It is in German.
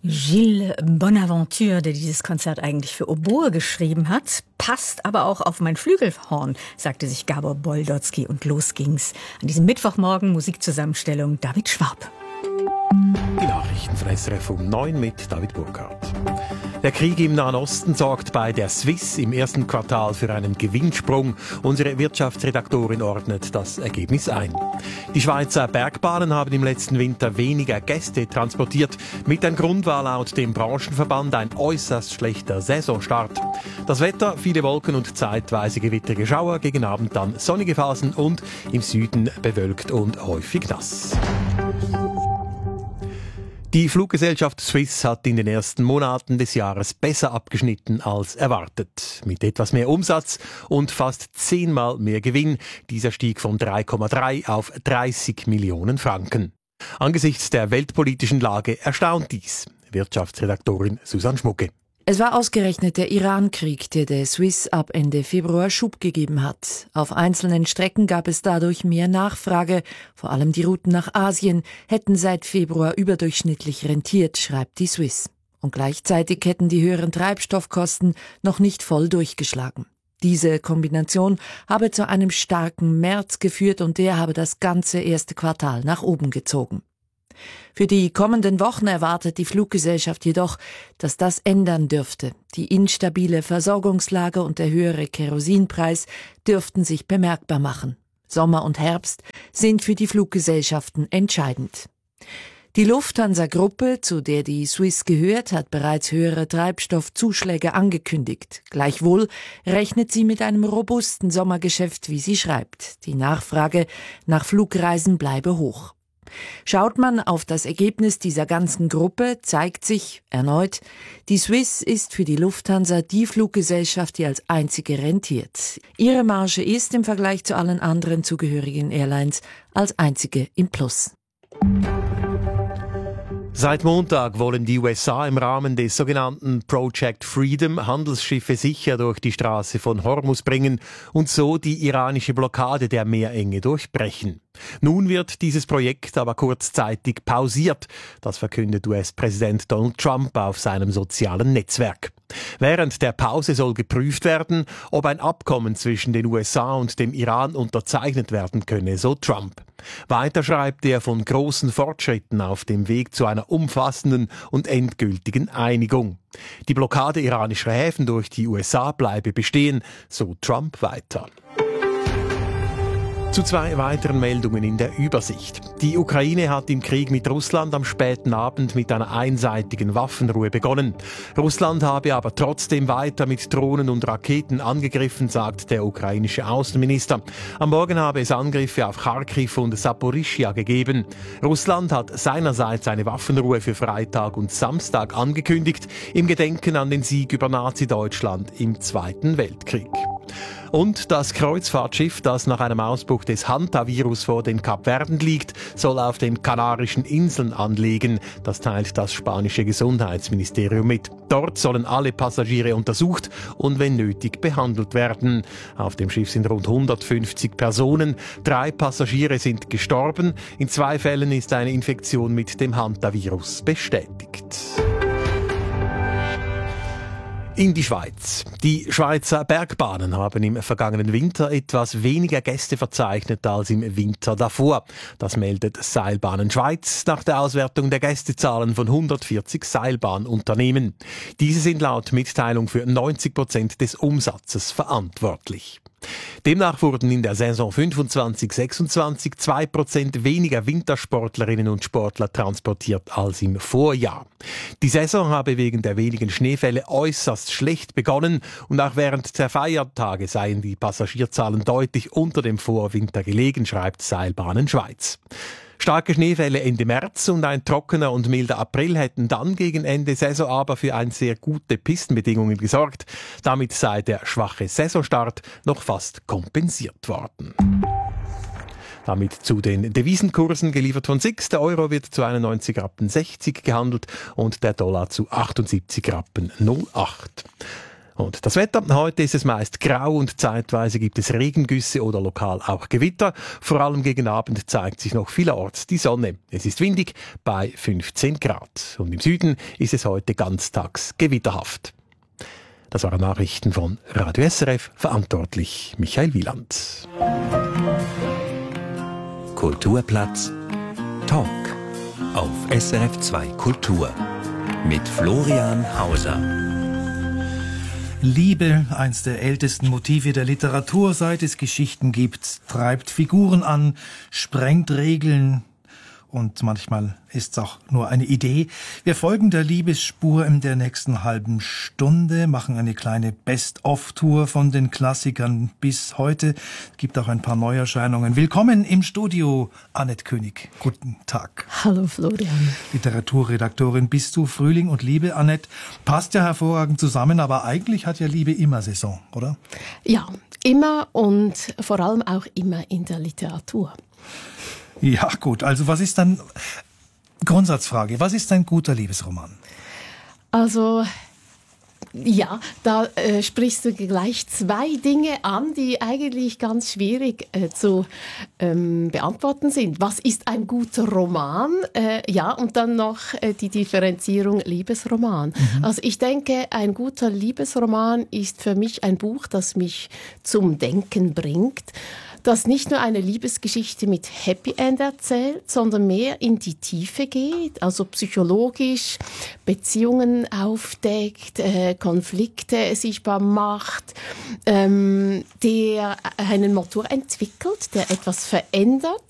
Gilles Bonaventure, der dieses Konzert eigentlich für Oboe geschrieben hat, passt aber auch auf mein Flügelhorn, sagte sich Gabor Boldotzky, und los ging's. An diesem Mittwochmorgen Musikzusammenstellung David Schwab. Die Nachrichten von SRF um 9 mit David Burkhardt. Der Krieg im Nahen Osten sorgt bei der Swiss im ersten Quartal für einen Gewinnsprung. Unsere Wirtschaftsredaktorin ordnet das Ergebnis ein. Die Schweizer Bergbahnen haben im letzten Winter weniger Gäste transportiert. Mit ein Grund war laut dem Branchenverband ein äußerst schlechter Saisonstart. Das Wetter, viele Wolken und zeitweise gewittrige Schauer, gegen Abend dann sonnige Phasen und im Süden bewölkt und häufig nass. Die Fluggesellschaft Swiss hat in den ersten Monaten des Jahres besser abgeschnitten als erwartet. Mit etwas mehr Umsatz und fast 10-mal mehr Gewinn. Dieser stieg von 3,3 auf 30 Millionen Franken. Angesichts der weltpolitischen Lage erstaunt dies. Wirtschaftsredaktorin Susanne Schmucke. Es war ausgerechnet der Iran-Krieg, der Swiss ab Ende Februar Schub gegeben hat. Auf einzelnen Strecken gab es dadurch mehr Nachfrage. Vor allem die Routen nach Asien hätten seit Februar überdurchschnittlich rentiert, schreibt die Swiss. Und gleichzeitig hätten die höheren Treibstoffkosten noch nicht voll durchgeschlagen. Diese Kombination habe zu einem starken März geführt und der habe das ganze erste Quartal nach oben gezogen. Für die kommenden Wochen erwartet die Fluggesellschaft jedoch, dass das ändern dürfte. Die instabile Versorgungslage und der höhere Kerosinpreis dürften sich bemerkbar machen. Sommer und Herbst sind für die Fluggesellschaften entscheidend. Die Lufthansa-Gruppe, zu der die Swiss gehört, hat bereits höhere Treibstoffzuschläge angekündigt. Gleichwohl rechnet sie mit einem robusten Sommergeschäft, wie sie schreibt. Die Nachfrage nach Flugreisen bleibe hoch. Schaut man auf das Ergebnis dieser ganzen Gruppe, zeigt sich erneut, die Swiss ist für die Lufthansa die Fluggesellschaft, die als einzige rentiert. Ihre Marge ist im Vergleich zu allen anderen zugehörigen Airlines als einzige im Plus. Seit Montag wollen die USA im Rahmen des sogenannten Project Freedom Handelsschiffe sicher durch die Straße von Hormuz bringen und so die iranische Blockade der Meerenge durchbrechen. Nun wird dieses Projekt aber kurzzeitig pausiert. Das verkündet US-Präsident Donald Trump auf seinem sozialen Netzwerk. Während der Pause soll geprüft werden, ob ein Abkommen zwischen den USA und dem Iran unterzeichnet werden könne, so Trump. Weiter schreibt er von großen Fortschritten auf dem Weg zu einer umfassenden und endgültigen Einigung. Die Blockade iranischer Häfen durch die USA bleibe bestehen, so Trump weiter. Zu zwei weiteren Meldungen in der Übersicht. Die Ukraine hat im Krieg mit Russland am späten Abend mit einer einseitigen Waffenruhe begonnen. Russland habe aber trotzdem weiter mit Drohnen und Raketen angegriffen, sagt der ukrainische Außenminister. Am Morgen habe es Angriffe auf Kharkiv und Saporischschja gegeben. Russland hat seinerseits eine Waffenruhe für Freitag und Samstag angekündigt, im Gedenken an den Sieg über Nazi-Deutschland im Zweiten Weltkrieg. Und das Kreuzfahrtschiff, das nach einem Ausbruch des Hantavirus vor den Kapverden liegt, soll auf den Kanarischen Inseln anlegen. Das teilt das spanische Gesundheitsministerium mit. Dort sollen alle Passagiere untersucht und wenn nötig behandelt werden. Auf dem Schiff sind rund 150 Personen. 3 Passagiere sind gestorben. In 2 Fällen ist eine Infektion mit dem Hantavirus bestätigt. In die Schweiz. Die Schweizer Bergbahnen haben im vergangenen Winter etwas weniger Gäste verzeichnet als im Winter davor. Das meldet Seilbahnen Schweiz nach der Auswertung der Gästezahlen von 140 Seilbahnunternehmen. Diese sind laut Mitteilung für 90% des Umsatzes verantwortlich. Demnach wurden in der Saison 25/26 2% weniger Wintersportlerinnen und Sportler transportiert als im Vorjahr. Die Saison habe wegen der wenigen Schneefälle äußerst schlecht begonnen und auch während der Feiertage seien die Passagierzahlen deutlich unter dem Vorwinter gelegen, schreibt Seilbahnen Schweiz. Starke Schneefälle Ende März und ein trockener und milder April hätten dann gegen Ende Saison aber für ein sehr gute Pistenbedingungen gesorgt. Damit sei der schwache Saisonstart noch fast kompensiert worden. Damit zu den Devisenkursen, geliefert von SIX. Der Euro wird zu 91,60 gehandelt und der Dollar zu 78,08. Und das Wetter, heute ist es meist grau und zeitweise gibt es Regengüsse oder lokal auch Gewitter. Vor allem gegen Abend zeigt sich noch vielerorts die Sonne. Es ist windig bei 15 Grad. Und im Süden ist es heute ganztags gewitterhaft. Das waren Nachrichten von Radio SRF, verantwortlich Michael Wieland. Kulturplatz Talk auf SRF 2 Kultur mit Florian Hauser. Liebe, eins der ältesten Motive der Literatur, seit es Geschichten gibt, treibt Figuren an, sprengt Regeln und manchmal ist es auch nur eine Idee. Wir folgen der Liebesspur in der nächsten halben Stunde, machen eine kleine Best-of-Tour von den Klassikern bis heute. Es gibt auch ein paar Neuerscheinungen. Willkommen im Studio, Annette König. Guten Tag. Hallo Florian. Literaturredaktorin bist du. Frühling und Liebe, Annette, passt ja hervorragend zusammen, aber eigentlich hat ja Liebe immer Saison, oder? Ja, immer und vor allem auch immer in der Literatur. Ja, gut. Also was ist dann, Grundsatzfrage, was ist ein guter Liebesroman? Also, ja, da sprichst du gleich zwei Dinge an, die eigentlich ganz schwierig zu beantworten sind. Was ist ein guter Roman? Ja, und dann noch die Differenzierung Liebesroman. Also ich denke, ein guter Liebesroman ist für mich ein Buch, das mich zum Denken bringt, das nicht nur eine Liebesgeschichte mit Happy End erzählt, sondern mehr in die Tiefe geht, also psychologisch Beziehungen aufdeckt, Konflikte sichtbar macht, der einen Motor entwickelt, der etwas verändert